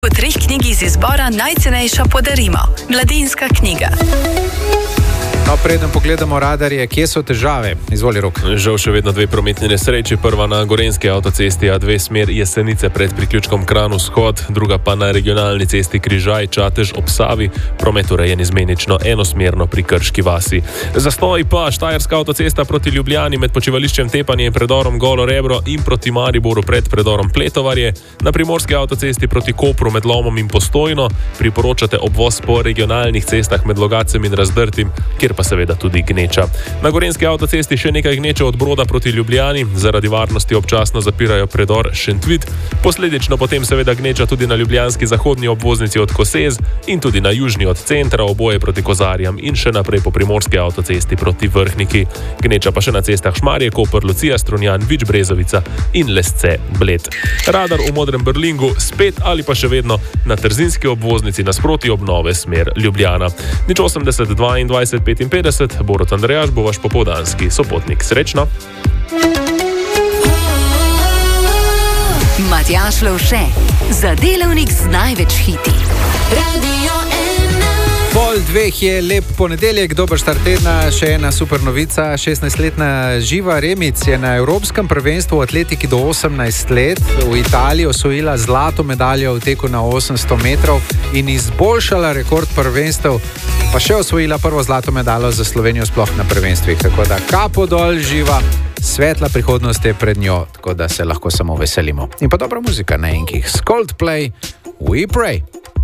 V 3 knjigi iz izbora Najcenejša podarimo. Mladinska knjiga. No, preden pogledamo radarje, kje so težave? Izvoli, Rok. Žal še vedno dve prometni nesreči. Prva na gorenjski avtocesti A2 smer Jesenice pred priključkom Kranj vzhod, druga pa na regionalni cesti Križaj Čatež ob Savi, promet urejen izmenično enosmerno pri Krški vasi. Zastoj pa Štajerska avtocesta proti Ljubljani med počivališčem Tepanje in predorom Golo Rebro in proti Mariboru pred predorom Pletovarje, na primorski avtocesti proti Kopru med Lomom in Postojno, priporočate obvoz po regionalnih cestah med Logacem in Razdrtim, kjer pa seveda tudi gneča. Na gorenjski avtocesti še nekaj gneče od Broda proti Ljubljani, zaradi varnosti občasno zapirajo predor Šentvit, posledično potem seveda gneča tudi na ljubljanski zahodni obvoznici od Kosez in tudi na južni od centra, oboje proti Kozarjam in še naprej po primorski avtocesti proti Vrhniki. Gneča pa še na cestah Šmarje, Koper, Lucija, Strunjan, Vič, Brezovica in Lesce, Bled. Radar v Modrem Brlingu spet ali pa še vedno na trzinski obvoznici nasproti obnove smer Ljubljana. 080 22 55, Borut Andrejaš bo vaš popoldanski sopotnik. Srečno! Matjaž Lovše, za delavnik z največ hiti. Radio 1:30 je lep ponedeljek, dober štart tedna, še ena super novica. 16-letna Živa Remic je na Evropskem prvenstvu v atletiki do 18 let v Italiji osvojila zlato medaljo v teku na 800 metrov in izboljšala rekord prvenstev, pa še osvojila prvo zlato medaljo za Slovenijo sploh na prvenstvih. Tako da kapo dol, Živa, svetla prihodnost je pred njo, tako da se lahko samo veselimo. In pa dobra muzika na enkih. Coldplay, We Pray.